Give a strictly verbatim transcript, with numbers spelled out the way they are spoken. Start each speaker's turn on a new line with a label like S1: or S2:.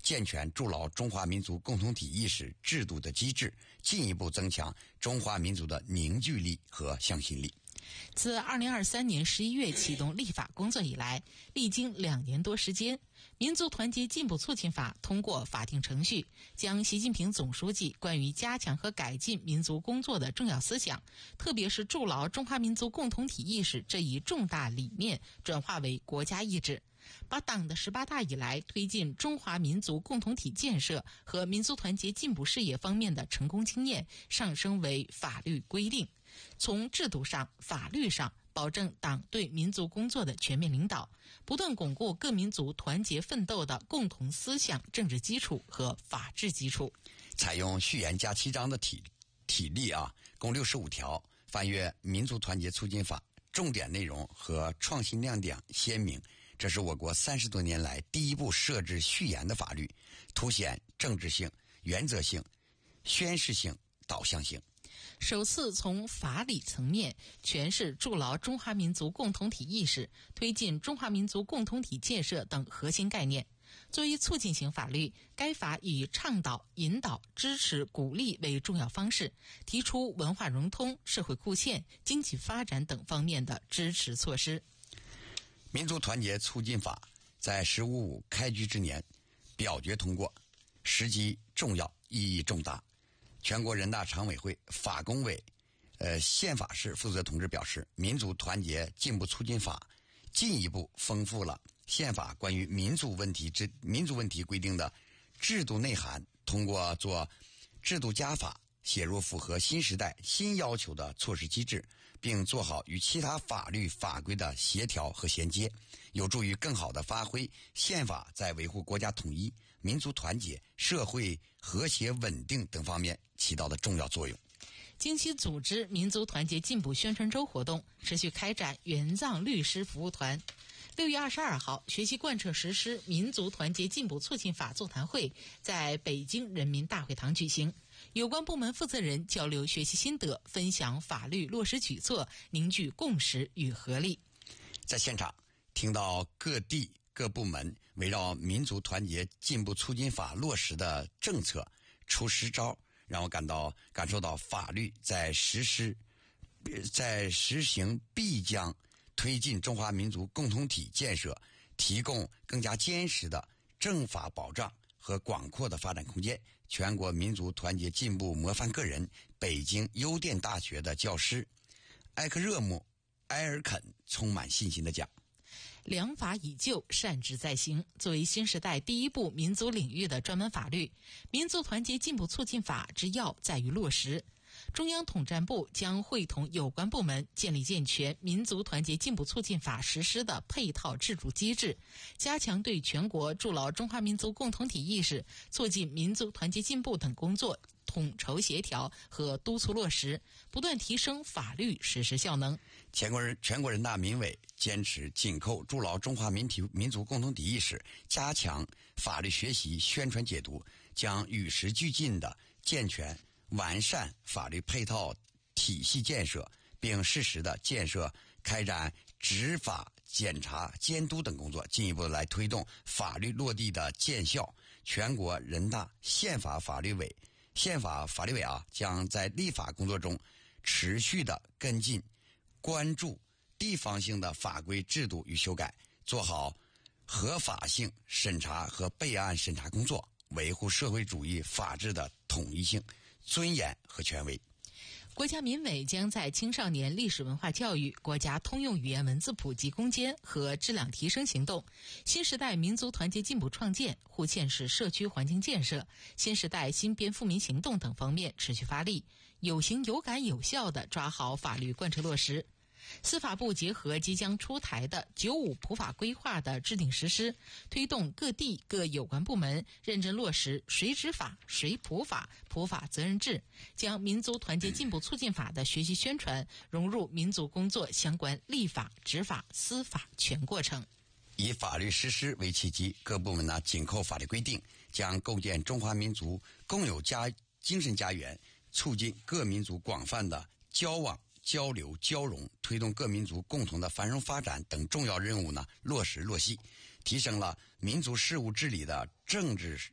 S1: 健全筑牢中华民族共同体意识制度的机制，进一步增强中华民族的凝聚力和向心力。
S2: 自二零二三年十一月启动立法工作以来，历经两年多时间，民族团结进步促进法通过法定程序，将习近平总书记关于加强和改进民族工作的重要思想，特别是筑牢中华民族共同体意识这一重大理念转化为国家意志，把党的十八大以来推进中华民族共同体建设和民族团结进步事业方面的成功经验上升为法律规定，从制度上、法律上保证党对民族工作的全面领导，不断巩固各民族团结奋斗的共同思想政治基础和法治基础。
S1: 采用序言加七章的体体例啊，共六十五条，翻阅民族团结促进法，重点内容和创新亮点鲜明。这是我国三十多年来第一部设置序言的法律，凸显政治性、原则性、宣示性、导向性。
S2: 首次从法理层面诠释筑牢中华民族共同体意识、推进中华民族共同体建设等核心概念。作为促进型法律，该法以倡导、引导、支持、鼓励为重要方式，提出文化融通、社会固宪、经济发展等方面的支持措施。
S1: 民族团结促进法在“十五五”开局之年表决通过，时机重要，意义重大。全国人大常委会法工委呃宪法室负责同志表示，民族团结进步促进法进一步丰富了宪法关于民族问题之民族问题规定的制度内涵，通过做制度加法，写入符合新时代新要求的措施机制，并做好与其他法律法规的协调和衔接，有助于更好地发挥宪法在维护国家统一、民族团结、社会和谐稳定等方面起到的重要作用。
S2: 经期组织民族团结进步宣传周活动，持续开展援藏律师服务团。六月二十二号，学习贯彻实施民族团结进步促进法座谈会在北京人民大会堂举行，有关部门负责人交流学习心得，分享法律落实举措，凝聚共识与合力。
S1: 在现场听到各地各部门围绕民族团结进步促进法落实的政策出实招，让我感到感受到法律在实施在实行必将推进中华民族共同体建设提供更加坚实的政法保障和广阔的发展空间。全国民族团结进步模范个人、北京邮电大学的教师埃克热姆埃尔肯充满信心地讲，
S2: 良法已就，善治在行。作为新时代第一部民族领域的专门法律，民族团结进步促进法之要在于落实。中央统战部将会同有关部门建立健全民族团结进步促进法实施的配套制度机制，加强对全国筑牢中华民族共同体意识、促进民族团结进步等工作统筹协调和督促落实，不断提升法律实施效能。
S1: 全国人全国人大民委坚持紧扣筑牢中华民体民族共同体意识，加强法律学习、宣传解读，将与时俱进的健全完善法律配套体系建设，并适时的建设开展执法、检查、监督等工作，进一步来推动法律落地的见效。全国人大宪法法律委宪法法律委啊，将在立法工作中持续的跟进、关注地方性的法规制度与修改，做好合法性审查和备案审查工作，维护社会主义法治的统一性、尊严和权威。
S2: 国家民委将在青少年历史文化教育、国家通用语言文字普及攻坚和质量提升行动、新时代民族团结进步创建、户县市社区环境建设、新时代新编富民行动等方面持续发力，有形有感有效地抓好法律贯彻落实。司法部结合即将出台的九五普法规划的制定实施，推动各地各有关部门认真落实谁执法、谁普法、普法责任制，将民族团结进步促进法的学习宣传融入民族工作相关立法、执法、司法全过程。
S1: 以法律实施为契机，各部门呢紧扣法律规定，将构建中华民族共有家精神家园，促进各民族广泛的交往、交流、交融，推动各民族共同的繁荣发展等重要任务呢落实落细，提升了民族事务治理的政治